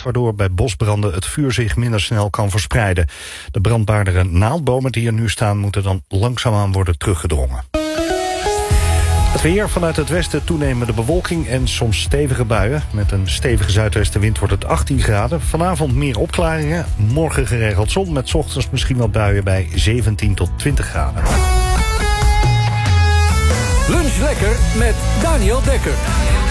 waardoor bij bosbranden het vuur zich minder snel kan verspreiden. De brandbaardere naaldbomen die er nu staan moeten dan langzaamaan worden teruggedrongen. Het weer: vanuit het westen toenemende bewolking en soms stevige buien. Met een stevige zuidwestenwind wordt het 18 graden. Vanavond meer opklaringen. Morgen geregeld zon met 's ochtends misschien wat buien bij 17 tot 20 graden. Lunch lekker met Daniel Dekker.